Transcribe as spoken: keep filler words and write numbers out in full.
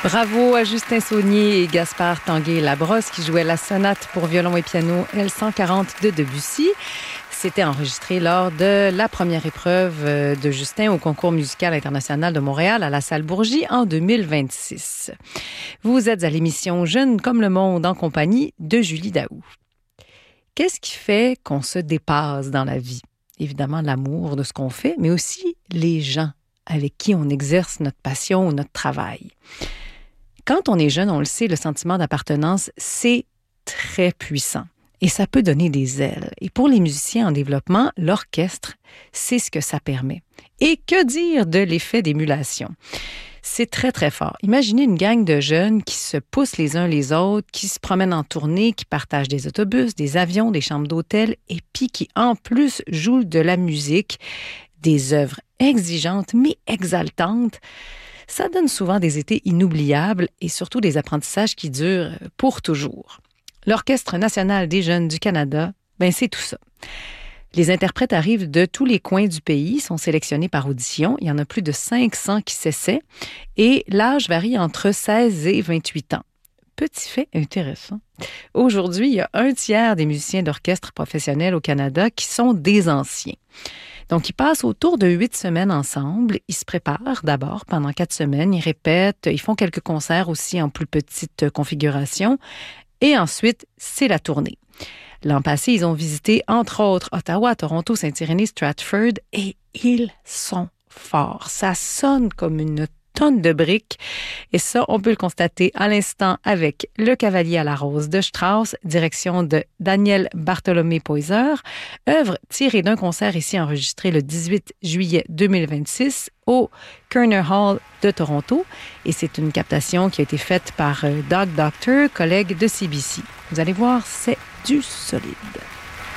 Bravo à Justin Saunier et Gaspard Tanguay-Labrosse qui jouaient la sonate pour violon et piano L cent quarante de Debussy. C'était enregistré lors de la première épreuve de Justin au Concours musical international de Montréal à la Salle Bourgie en deux mille vingt-six. Vous êtes à l'émission Jeunes comme le monde en compagnie de Julie Daou. Qu'est-ce qui fait qu'on se dépasse dans la vie? Évidemment, l'amour de ce qu'on fait, mais aussi les gens avec qui on exerce notre passion ou notre travail. Quand on est jeune, on le sait, le sentiment d'appartenance, c'est très puissant et ça peut donner des ailes. Et pour les musiciens en développement, l'orchestre, c'est ce que ça permet. Et que dire de l'effet d'émulation? C'est très, très fort. Imaginez une gang de jeunes qui se poussent les uns les autres, qui se promènent en tournée, qui partagent des autobus, des avions, des chambres d'hôtel et puis qui, en plus, jouent de la musique, des œuvres exigeantes mais exaltantes. Ça donne souvent des étés inoubliables et surtout des apprentissages qui durent pour toujours. L'Orchestre national des jeunes du Canada, ben c'est tout ça. Les interprètes arrivent de tous les coins du pays, sont sélectionnés par audition. Il y en a plus de cinq cents qui s'essaient et l'âge varie entre seize et vingt-huit ans. Petit fait intéressant. Aujourd'hui, il y a un tiers des musiciens d'orchestre professionnels au Canada qui sont des anciens. Donc, ils passent autour de huit semaines ensemble. Ils se préparent d'abord pendant quatre semaines. Ils répètent. Ils font quelques concerts aussi en plus petite configuration. Et ensuite, c'est la tournée. L'an passé, ils ont visité, entre autres, Ottawa, Toronto, Saint-Irénée, Stratford. Et ils sont forts. Ça sonne comme une tonne de briques. Et ça, on peut le constater à l'instant avec Le Cavalier à la Rose de Strauss, direction de Daniel Bartholomé-Poyser, œuvre tirée d'un concert ici enregistré le dix-huit juillet deux mille vingt-six au Kerner Hall de Toronto. Et c'est une captation qui a été faite par Doug Doctor, collègue de C B C. Vous allez voir, c'est du solide.